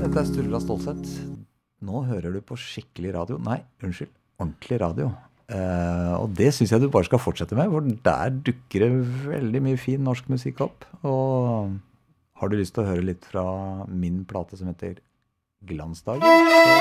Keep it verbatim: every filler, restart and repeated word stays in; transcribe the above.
Dette er Sturla Stålsett. Nå hører du på skikkelig radio. Nei, unnskyld, ordentlig radio. Eh, og det synes jeg du bare skal fortsette med, for der dukker det veldig mye fin norsk musikk opp. Og har du lyst til å høre litt fra min plate som heter Glansdager? Så